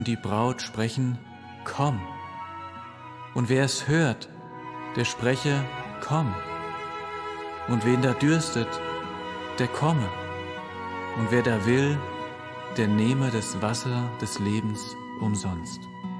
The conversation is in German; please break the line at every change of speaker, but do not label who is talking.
die Braut sprechen, komm. Und wer es hört, der spreche, komm. Und wen da dürstet, der komme. Und wer da will, der nehme das Wasser des Lebens umsonst.